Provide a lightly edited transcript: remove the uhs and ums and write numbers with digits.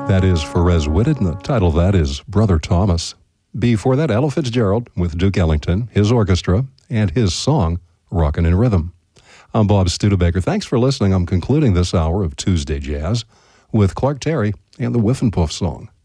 That is Pharrell Whitted, and the title of that is Brother Thomas. Before that, Ella Fitzgerald with Duke Ellington, his orchestra, and his song, Rockin' in Rhythm. I'm Bob Studebaker. Thanks for listening. I'm concluding this hour of Tuesday Jazz with Clark Terry and the Whiff and Puff song.